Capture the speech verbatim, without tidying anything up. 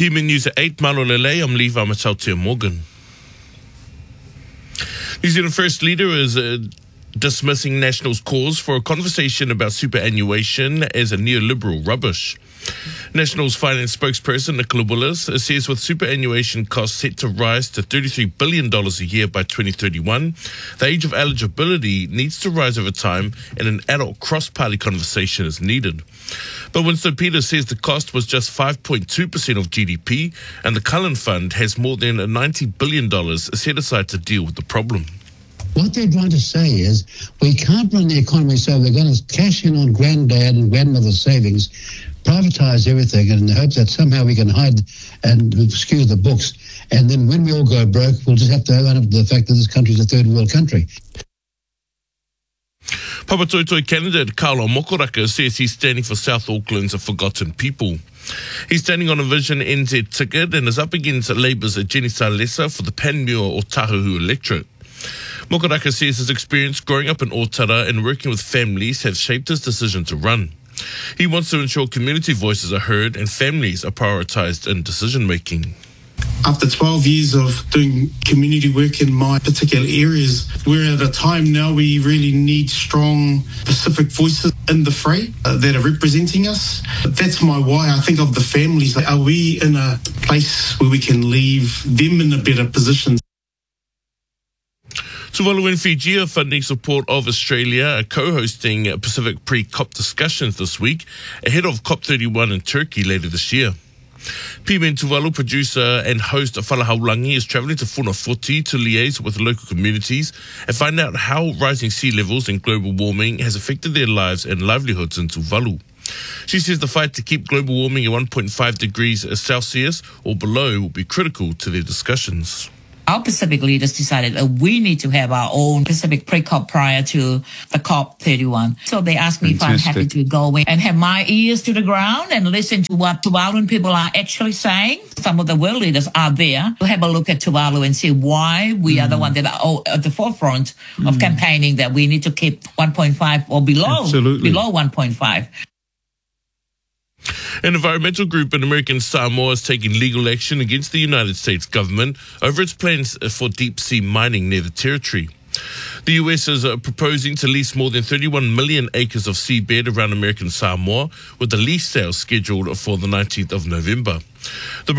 P M News at eight, Malolele, I'm Levi Matautia Morgan. New Zealand First Leader is uh, dismissing National's calls for a conversation about superannuation as a neoliberal rubbish. National's finance spokesperson Nicola Willis says with superannuation costs set to rise to thirty-three billion dollars a year by twenty thirty-one, the age of eligibility needs to rise over time and an adult cross-party conversation is needed. But Winston Peters says the cost was just five point two percent of G D P and the Cullen Fund has more than ninety billion dollars set aside to deal with the problem. What they're trying to say is we can't run the economy so we're going to cash in on granddad and grandmother's savings, privatise everything in the hope that somehow we can hide and skew the books. And then when we all go broke, we'll just have to own up to the fact that this country is a third world country. Papatoetoe candidate Carlo Mokoraka says he's standing for South Auckland's forgotten people. He's standing on a Vision N Z ticket and is up against Labour's Jenny Salesa for the Panmure or Tahoe electorate. Mokoraka says his experience growing up in Otara and working with families have shaped his decision to run. He wants to ensure community voices are heard and families are prioritised in decision-making. After twelve years of doing community work in my particular areas, we're at a time now we really need strong Pacific voices in the fray uh, that are representing us. That's my why I think of the families. Are we in a place where we can leave them in a better position? Tuvalu and Fiji are funding support of Australia are co-hosting Pacific pre-COP discussions this week ahead of COP thirty-one in Turkey later this year. P M Tuvalu producer and host Falahaulangi is travelling to Funafuti to liaise with local communities and find out how rising sea levels and global warming has affected their lives and livelihoods in Tuvalu. She says the fight to keep global warming at one point five degrees Celsius or below will be critical to their discussions. Our Pacific leaders decided that we need to have our own Pacific pre-COP prior to the COP thirty-one. So they asked me Fantastic. If I'm happy to go away and have my ears to the ground and listen to what Tuvaluan people are actually saying. Some of the world leaders are there to have a look at Tuvalu and see why we mm. are the one that are at the forefront mm. of campaigning that we need to keep one point five or below, Absolutely. below one point five. An environmental group in American Samoa is taking legal action against the United States government over its plans for deep-sea mining near the territory. The U S is uh, proposing to lease more than thirty-one million acres of seabed around American Samoa, with the lease sale scheduled for the nineteenth of November. The